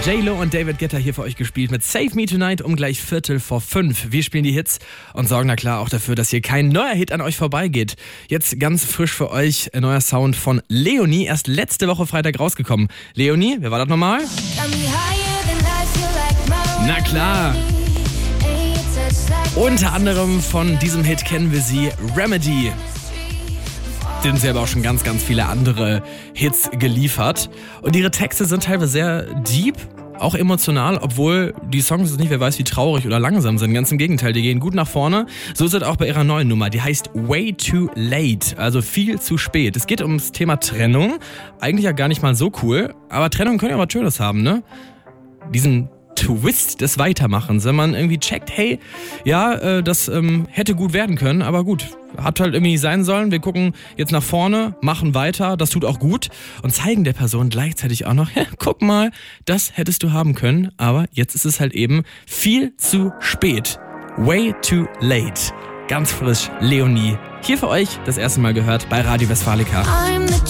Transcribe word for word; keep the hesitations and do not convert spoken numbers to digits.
J-Lo und David Guetta hier für euch gespielt mit Save Me Tonight um gleich Viertel vor fünf. Wir spielen die Hits und sorgen na klar auch dafür, dass hier kein neuer Hit an euch vorbeigeht. Jetzt ganz frisch für euch ein neuer Sound von Leonie, erst letzte Woche Freitag rausgekommen. Leonie, wer war das nochmal? Na klar. Unter anderem von diesem Hit kennen wir sie, Remedy. Den sie aber auch schon ganz, ganz viele andere Hits geliefert. Und ihre Texte sind teilweise sehr deep, auch emotional, obwohl die Songs nicht, wer weiß, wie traurig oder langsam sind. Ganz im Gegenteil, die gehen gut nach vorne. So ist es auch bei ihrer neuen Nummer. Die heißt Way Too Late, also viel zu spät. Es geht ums Thema Trennung. Eigentlich ja gar nicht mal so cool, aber Trennung können ja was Schönes haben, ne? Diesen Twist des Weitermachens, wenn man irgendwie checkt, hey, ja, äh, das ähm, hätte gut werden können, aber gut, hat halt irgendwie nicht sein sollen. Wir gucken jetzt nach vorne, machen weiter, das tut auch gut und zeigen der Person gleichzeitig auch noch, ja, guck mal, das hättest du haben können, aber jetzt ist es halt eben viel zu spät. Way Too Late. Ganz frisch, Leonie. Hier für euch das erste Mal gehört bei Radio Westfalica.